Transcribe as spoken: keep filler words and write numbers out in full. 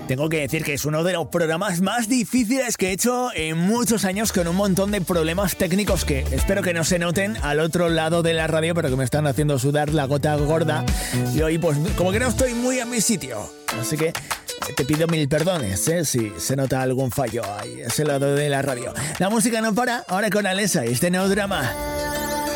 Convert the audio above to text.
Tengo que decir que es uno de los programas más difíciles que he hecho en muchos años, con un montón de problemas técnicos que espero que no se noten al otro lado de la radio, pero que me están haciendo sudar la gota gorda. Y hoy pues como que no estoy muy a mi sitio. Así que te pido mil perdones, ¿eh? Si se nota algún fallo ahí, ese lado de la radio. La música no para, ahora con Alessa y este nuevo drama.